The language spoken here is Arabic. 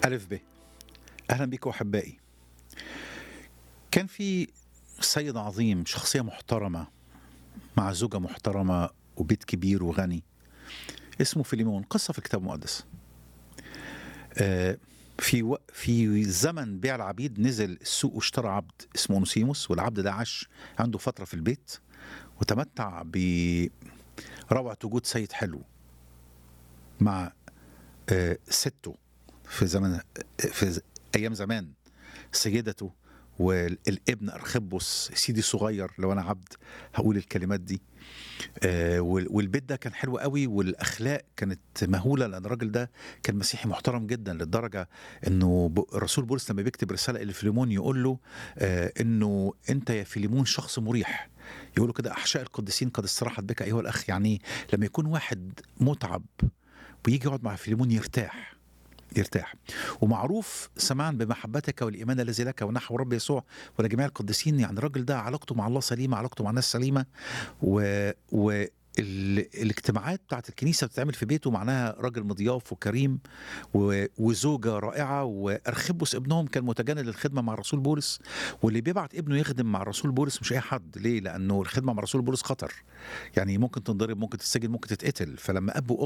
ألف ب. أهلا بكم أحبائي. كان في سيد عظيم، شخصية محترمة مع زوجة محترمة وبيت كبير وغني، اسمه فيليمون. قصة في الكتاب المقدس. في زمن بيع العبيد نزل السوق واشترى عبد اسمه أونسيموس، والعبد ده عاش عنده فترة في البيت وتمتع بروعة وجود سيد حلو مع سته في أيام زمان، سيدته والابن أرخبس سيدي صغير. لو أنا عبد هقول الكلمات دي. والبيت ده كان حلو قوي، والأخلاق كانت مهولة، لأن الراجل ده كان مسيحي محترم جدا، للدرجة أنه الرسول بولس لما بيكتب رسالة إلى فيليمون يقول له أنه أنت يا فيليمون شخص مريح. يقولوا كده: أحشاء القديسين قد استراحت بك أيها الأخ. يعني لما يكون واحد متعب ويجي يقعد مع فيليمون يرتاح. ومعروف سماعا بمحبتك والإيمان الذي لك ونحو رب يسوع ولجميع القديسين. يعني الراجل ده علاقته مع الله سليمة، علاقته مع الناس سليمة. الاجتماعات بتاعت الكنيسة بتتعمل في بيته، معناها راجل مضياف وكريم وزوجة رائعة. وأرخبس ابنهم كان متجند للخدمة مع الرسول بولس، واللي بيبعت ابنه يخدم مع الرسول بولس مش أي حد. ليه؟ لأنه الخدمة مع الرسول بولس خطر، يعني ممكن تنضرب، ممكن تتسجن، ممكن تتقتل. فلما أب